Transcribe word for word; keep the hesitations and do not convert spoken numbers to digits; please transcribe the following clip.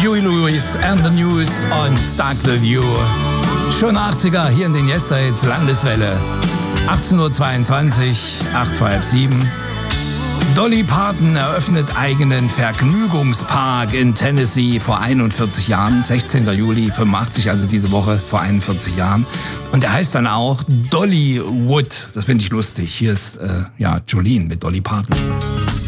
Huey Lewis and the News on Stuck With You. Schöne achtziger hier in den Yesterdays Landeswelle. achtzehn Uhr zweiundzwanzig, acht vor halb sieben. Dolly Parton eröffnet eigenen Vergnügungspark in Tennessee vor einundvierzig Jahren, sechzehnter Juli fünfundachtzig, also diese Woche vor einundvierzig Jahren. Und der heißt dann auch Dollywood. Das finde ich lustig. Hier ist äh, ja Jolene mit Dolly Parton.